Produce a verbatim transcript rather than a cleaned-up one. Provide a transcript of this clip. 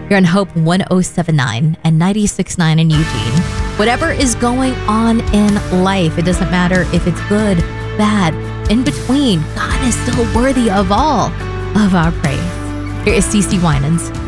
You're on Hope one oh seven point nine and ninety-six point nine in Eugene. Whatever is going on in life, it doesn't matter if it's good, bad, in between, God is still worthy of all of our praise. Here is CeCe Winans.